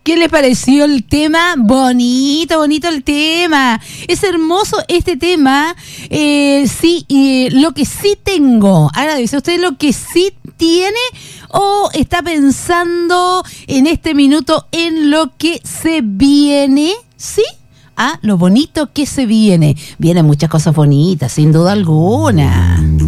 ¿Qué les pareció el tema? Bonito el tema. Es hermoso este tema. Lo que sí tengo. Agradece usted lo que sí tiene o está pensando en este minuto en lo que se viene, ¿sí? Lo bonito que se viene. Vienen muchas cosas bonitas, sin duda alguna.